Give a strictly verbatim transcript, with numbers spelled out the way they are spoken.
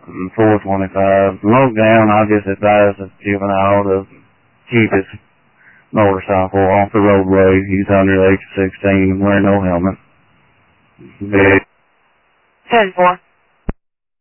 and four twenty-five. Low down, I just advise the juvenile to keep his motorcycle off the roadway. He's under the age of sixteen and wearing no helmet. ten four.